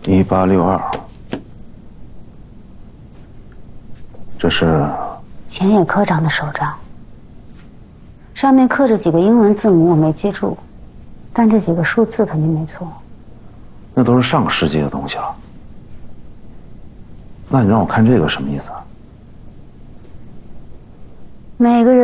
1862，这是前野科长的手账，上面刻着几个英文字母，我没记住，但这几个数字肯定没错。 那都是上个世纪的东西了。那你让我看这个什么意思啊？ 每个人